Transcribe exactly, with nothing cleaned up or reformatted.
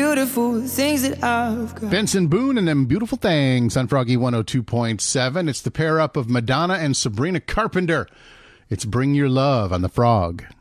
beautiful things that I've got. Benson Boone and Them Beautiful Things on Froggy one oh two point seven. It's the pair up of Madonna and Sabrina Carpenter. It's Bring Your Love on the Frog.